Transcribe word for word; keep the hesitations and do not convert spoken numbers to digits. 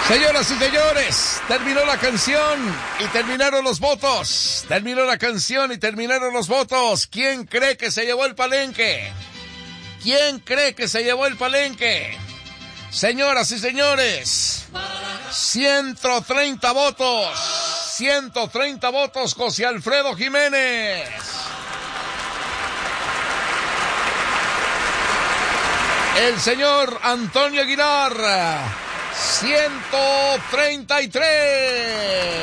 Señoras y señores, terminó la canción y terminaron los votos. Terminó la canción y terminaron los votos. ¿Quién cree que se llevó el palenque? ¿Quién cree que se llevó el palenque? Señoras y señores, ciento treinta votos. ciento treinta votos, José Alfredo Jiménez. El señor Antonio Aguilar, ciento treinta y tres.